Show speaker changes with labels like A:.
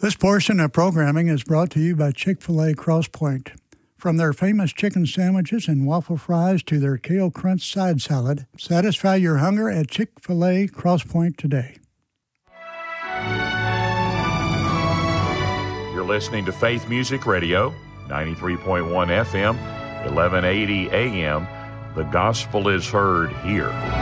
A: This portion of programming is brought to you by Chick-fil-A Cross Point. From their famous chicken sandwiches and waffle fries to their kale crunch side salad, satisfy your hunger at Chick-fil-A Cross Point today.
B: You're listening to Faith Music Radio, 93.1 FM, 1180 AM. The gospel is heard here.